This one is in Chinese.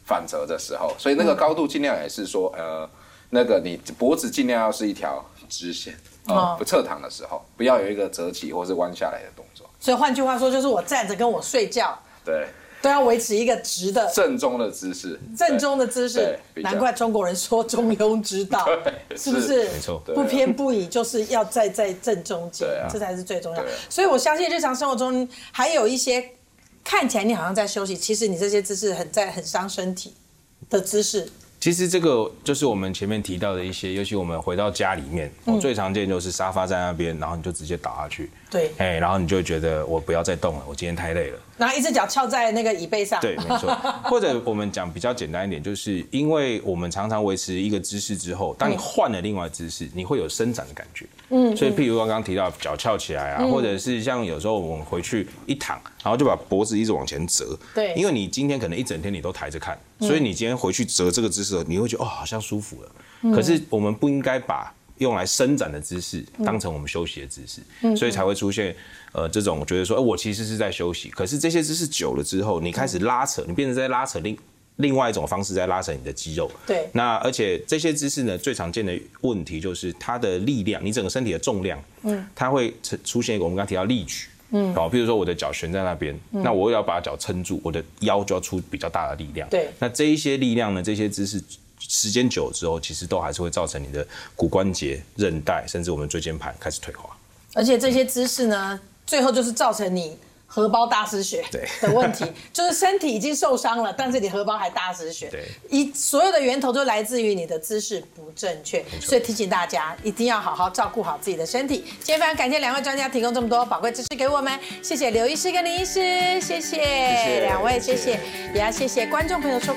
反折的时候，所以那个高度尽量也是说，那个你脖子尽量要是一条直线，不侧躺的时候，不要有一个折起或是弯下来的动作。 所以换句话说，就是我站着跟我睡觉， 对。 都要维持一个直的正宗的姿势， 正宗的姿势，难怪中国人说中庸之道，是不是？ 没错， 不偏不倚，就是要在正中间，这才是最重要。所以我相信日常生活中还有一些看起来你好像在休息，其实你这些姿势很伤身体的姿势。 其实这个就是我们前面提到的一些，尤其我们回到家里面，最常见就是沙发在那边，然后你就直接倒下去， 对， 然后你就会觉得我不要再动了，我今天太累了， 然后一只脚翘在那个椅背上， 对，没错。或者我们讲比较简单一点，就是因为我们常常维持一个姿势之后，当你换了另外姿势，你会有伸展的感觉，所以譬如刚刚提到脚翘起来啊，或者是像有时候我们回去一躺，然后就把脖子一直往前折， 对， 因为你今天可能一整天你都抬着看，所以你今天回去折这个姿势，你会觉得好像舒服了。可是我们不应该把用来伸展的姿势当成我们休息的姿势，所以才会出现这种觉得说，我其实是在休息。可是这些姿势久了之后，你开始拉扯，你变成在拉扯另外一种方式在拉扯你的肌肉。 对。 那而且这些姿势呢，最常见的问题就是它的力量，你整个身体的重量，它会出现一个我们刚刚提到力矩。好，比如说我的脚悬在那边，那我要把脚撑住，我的腰就要出比较大的力量。 对。 那这一些力量呢，这些姿势时间久了之后，其实都还是会造成你的骨关节、韧带，甚至我们椎间盘开始退化。 而且这些姿势呢，最后就是造成你荷包大失血的问题，就是身体已经受伤了，但是你荷包还大失血。对，所有的源头都来自于你的姿势不正确，所以提醒大家一定要好好照顾好自己的身体。今天非常感谢两位专家提供这么多宝贵知识给我们，谢谢刘医师跟林医师，谢谢两位，谢谢，也要谢谢观众朋友收看。